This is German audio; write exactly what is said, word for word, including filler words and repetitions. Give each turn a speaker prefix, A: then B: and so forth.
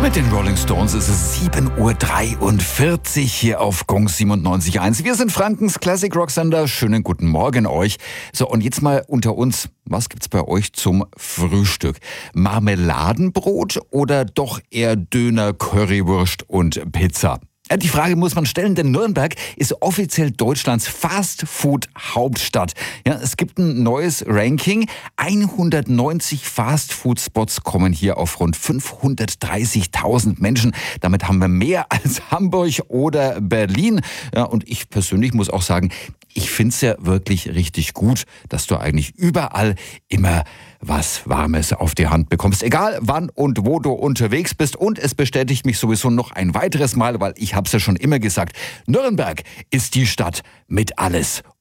A: Mit den Rolling Stones ist es sieben Uhr dreiundvierzig hier auf Gong siebenundneunzig Komma eins. Wir sind Frankens Classic Rock Sender. Schönen guten Morgen euch. So, und jetzt mal unter uns. Was gibt's bei euch zum Frühstück? Marmeladenbrot oder doch eher Döner, Currywurst und Pizza? Die Frage muss man stellen, denn Nürnberg ist offiziell Deutschlands Fast-Food-Hauptstadt. Ja, es gibt ein neues Ranking. hundertneunzig Fast-Food-Spots kommen hier auf rund fünfhundertdreißigtausend Menschen. Damit haben wir mehr als Hamburg oder Berlin. Ja, und ich persönlich muss auch sagen, ich finde es ja wirklich richtig gut, dass du eigentlich überall immer was Warmes auf die Hand bekommst. Egal wann und wo du unterwegs bist. Und es bestätigt mich sowieso noch ein weiteres Mal, weil ich habe es ja schon immer gesagt, Nürnberg ist die Stadt mit alles